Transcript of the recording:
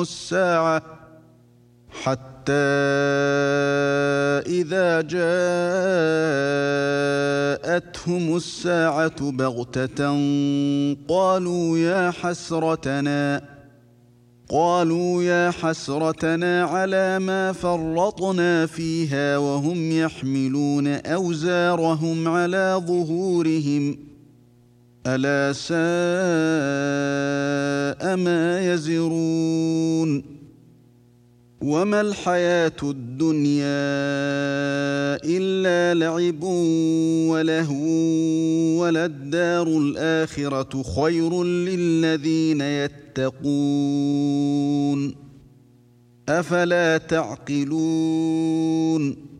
الساعة حتى إذا جاءتهم الساعة بغتة قالوا يا حسرتنا على ما فرطنا فيها وهم يحملون أوزارهم على ظهورهم ألا ساء ما يزرون وما الحياة الدنيا إلا لعب ولهو وللدار الآخرة خير للذين يتقون أفلا تعقلون